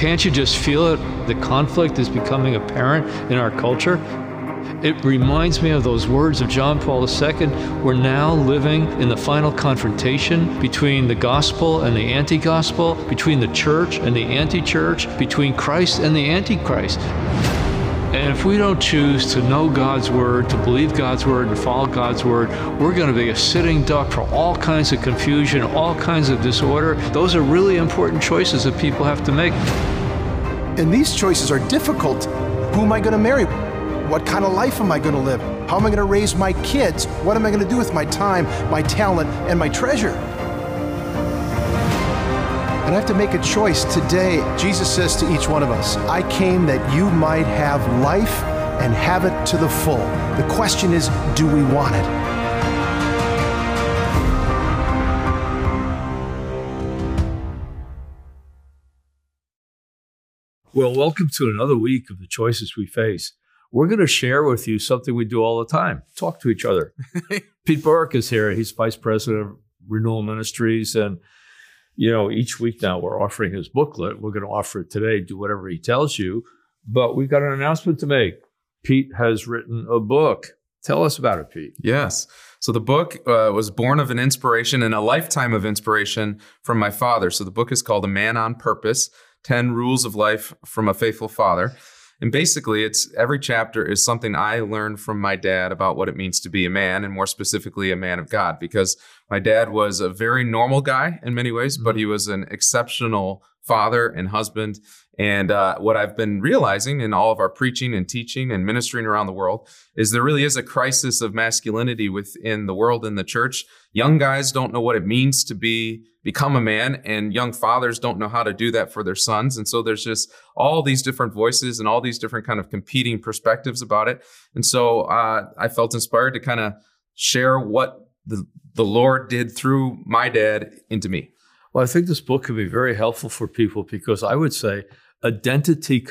Can't you just feel it? The conflict is becoming apparent in our culture. It reminds me of those words of John Paul II. We're now living in the final confrontation between the gospel and the anti-gospel, between the church and the anti-church, between Christ and the antichrist. And if we don't choose to know God's word, to believe God's word and follow God's word, we're going to be a sitting duck for all kinds of confusion, all kinds of disorder. Those are really important choices that people have to make. And these choices are difficult. Who am I going to marry? What kind of life am I going to live? How am I going to raise my kids? What am I going to do with my time, my talent, and my treasure? And I have to make a choice today. Jesus says to each one of us, I came that you might have life and have it to the full. The question is, do we want it? Well, welcome to another week of The Choices We Face. We're going to share with you something we do all the time, talk to each other. Pete Burke is here. He's Vice President of Renewal Ministries. And, you know, each week now we're offering his booklet. We're going to offer it today, do whatever he tells you. But we've got an announcement to make. Pete has written a book. Tell us about it, Pete. Yes. So the book was born of an inspiration and a lifetime of inspiration from my father. So the book is called A Man on Purpose, 10 Rules of Life from a Faithful Father. And basically, every chapter is something I learned from my dad about what it means to be a man, and more specifically, a man of God, because my dad was a very normal guy in many ways, but he was an exceptional father and husband. And what I've been realizing in all of our preaching and teaching and ministering around the world is there really is a crisis of masculinity within the world and the church. Young guys don't know what it means to become a man, and young fathers don't know how to do that for their sons. And so there's just all these different voices and all these different kind of competing perspectives about it. And so I felt inspired to kind of share what the Lord did through my dad into me. Well, I think this book could be very helpful for people because I would say identity